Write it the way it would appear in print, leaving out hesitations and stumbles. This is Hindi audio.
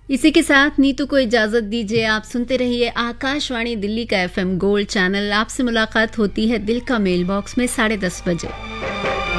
इसी के साथ नीतू को इजाजत दीजिए। आप सुनते रहिए आकाशवाणी दिल्ली का FM गोल्ड चैनल। आपसे मुलाकात होती है दिल का मेल बॉक्स में 10:30 बजे।